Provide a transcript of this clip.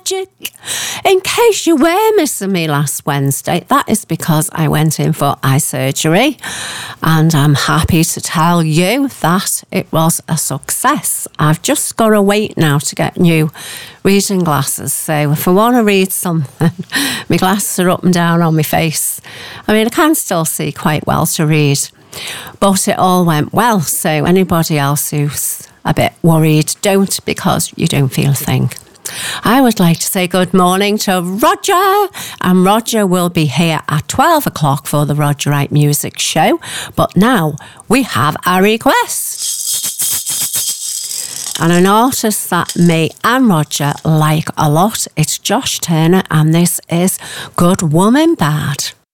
magic. In case you were missing me last Wednesday, that is because I went in for eye surgery, and I'm happy to tell you that it was a success. I've just got to wait now to get new reading glasses, so if I want to read something, my glasses are up and down on my face. I mean, I can still see quite well to read, but it all went well, so anybody else who's a bit worried, don't, because you don't feel a thing. I would like to say good morning to Roger, and Roger will be here at 12 o'clock for the Rogerite Music Show, but now we have a request. And an artist that me and Roger like a lot, it's Josh Turner, and this is Good Woman Bad.